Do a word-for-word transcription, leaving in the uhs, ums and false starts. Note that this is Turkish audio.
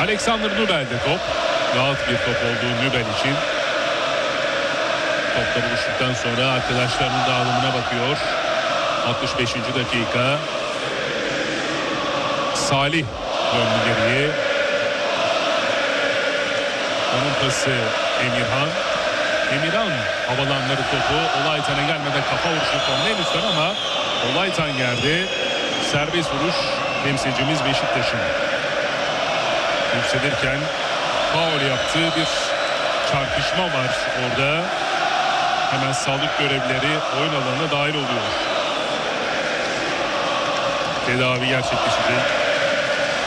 Alexander Nubel'de top. Rahat bir top olduğu Nubel için. Topla buluştuktan sonra arkadaşlarının dağılımına bakıyor. altmış beşinci dakika. Salih döndü geriye. Onun pası Emirhan. Emirhan havalandırdı topu. Olaytan'a gelmeden kafa vuruşu topu en üstten ama Olaytan geldi. Serbest vuruş temsilcimiz Beşiktaş'ın. Yükselirken faul yaptığı bir çarpışma var orada. Hemen sağlık görevlileri oyun alanına dahil oluyor. Tedavi gerçekleşecek.